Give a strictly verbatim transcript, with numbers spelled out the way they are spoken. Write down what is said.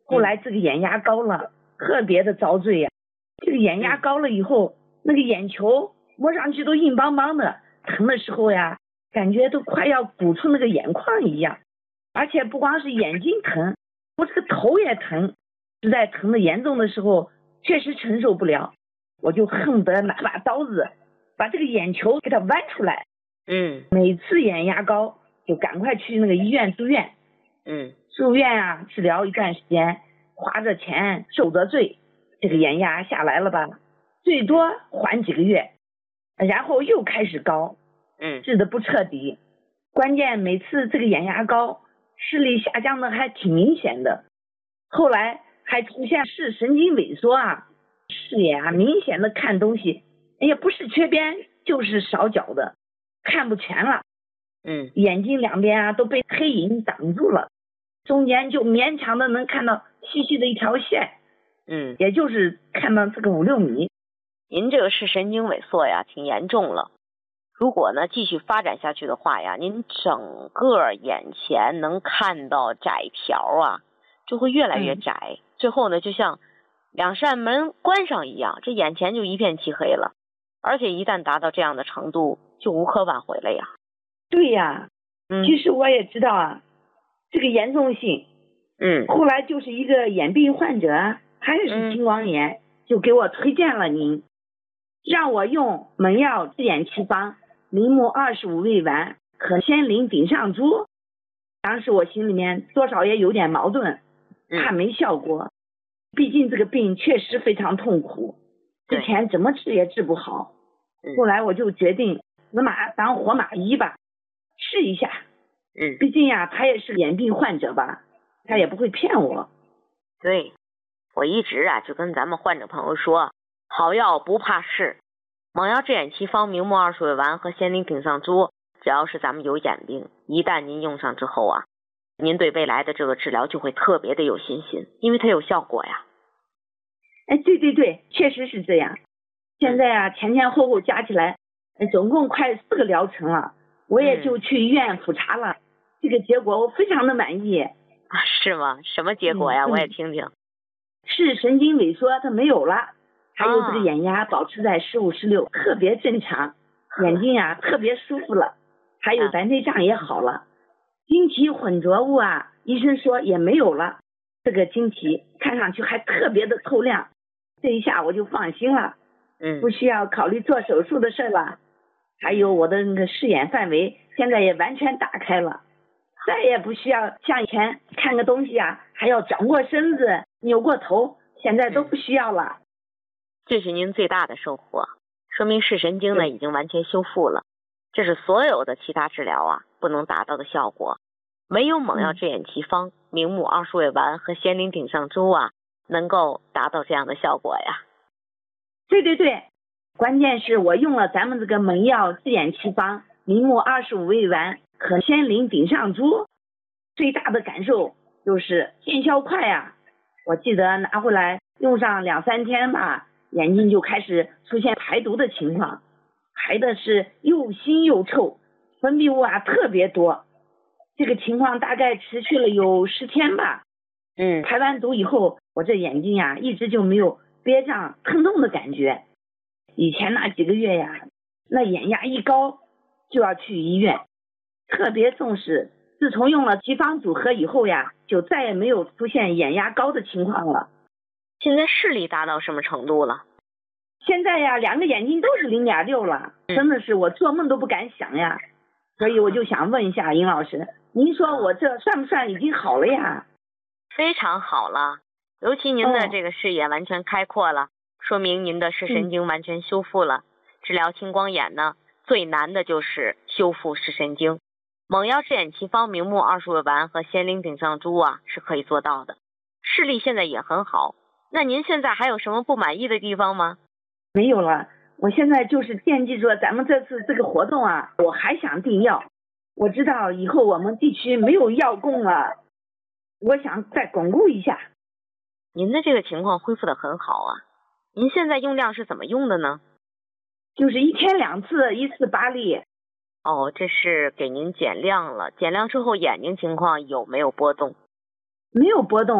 后来这个眼压高了，特别的遭罪呀、啊。这个眼压高了以后，那个眼球摸上去都硬邦邦的，疼的时候呀，感觉都快要鼓出那个眼眶一样。而且不光是眼睛疼，我这个头也疼，实在疼的严重的时候，确实承受不了，我就恨不得拿把刀子把这个眼球给它剜出来。 嗯， 每次眼压高就赶快去那个医院住院。 嗯， 住院啊，治疗一段时间，花着钱受着罪，这个眼压下来了吧，最多缓几个月，然后又开始高。 嗯， 治的不彻底，关键每次这个眼压高，视力下降的还挺明显的，后来还出现视神经萎缩啊，视野啊明显的看东西，也不是缺边就是少角的，看不全了。 嗯， 眼睛两边啊都被黑影挡住了，中间就勉强的能看到细细的一条线， 嗯， 也就是看到这个五六米。 您这个视神经萎缩呀，挺严重了。如果呢继续发展下去的话呀，您整个眼前能看到窄条啊，就会越来越窄，嗯、最后呢就像两扇门关上一样，这眼前就一片漆黑了。而且一旦达到这样的程度，就无可挽回了呀。 对呀， 嗯， 其实我也知道啊，这个严重性。 嗯， 后来就是一个眼病患者，他也是青光眼，嗯、就给我推荐了您，让我用蒙药治眼奇方明目二十五味丸和仙灵顶上珠。当时我心里面多少也有点矛盾，怕没效果，毕竟这个病确实非常痛苦，之前怎么治也治不好。后来我就决定死马当活马医吧，试一下。 嗯， 毕竟呀，他也是眼病患者吧，他也不会骗我。 对，我一直啊就跟咱们患者朋友说，好药不怕试，蒙药治眼奇方明目二十味丸和仙灵顶上珠，只要是咱们有眼病，一旦您用上之后啊，您对未来的这个治疗就会特别的有信心，因为它有效果呀。 哎，对对对，确实是这样。现在啊，前前后后加起来，总共快四个疗程了，我也就去医院复查了，嗯、这个结果我非常的满意。 啊，是吗？什么结果呀？嗯、我也听听。 是神经萎缩它没有了，还有这个眼压保持在十五十六，特别正常，眼睛啊特别舒服了，还有白内障也好了，晶体混浊物啊，医生说也没有了，这个晶体看上去还特别的透亮，这一下我就放心了。 嗯， 不需要考虑做手术的事了，还有我的那个视野范围现在也完全打开了，再也不需要像以前看个东西啊还要转过身子扭过头，现在都不需要了。嗯、 这是您最大的收获，说明视神经呢已经完全修复了，这是所有的其他治疗啊不能达到的效果，没有蒙药治眼奇方、嗯、明目二十味丸和仙灵顶上珠啊能够达到这样的效果呀。 对对对，关键是我用了咱们这个蒙药治眼奇方明目二十五味丸和仙灵顶上珠，最大的感受就是见效快啊！我记得拿回来用上两三天吧，眼睛就开始出现排毒的情况，排的是又腥又臭，分泌物啊特别多，这个情况大概持续了有十天吧。 嗯， 排完毒以后，我这眼睛呀、啊、一直就没有憋胀疼痛的感觉。以前那几个月呀，那眼压一高就要去医院，特别重视。自从用了奇方组合以后呀，就再也没有出现眼压高的情况了。 现在视力达到什么程度了？ 现在呀，两个眼睛都是零点六了，真的是我做梦都不敢想呀。所以我就想问一下尹老师，您说我这算不算已经好了呀？ 非常好了，尤其您的这个视野完全开阔了，哦、说明您的视神经完全修复了。嗯、治疗青光眼呢，最难的就是修复视神经。蒙药治眼奇方明目二十味丸和仙灵顶上珠啊是可以做到的。视力现在也很好，那您现在还有什么不满意的地方吗？ 没有了，我现在就是惦记着咱们这次这个活动啊，我还想订药。我知道以后我们地区没有药供了，我想再巩固一下。 您的这个情况恢复得很好啊，您现在用量是怎么用的呢？ 就是一天两次，一次八粒。 哦，这是给您减量了，减量之后眼睛情况有没有波动？ 没有波动。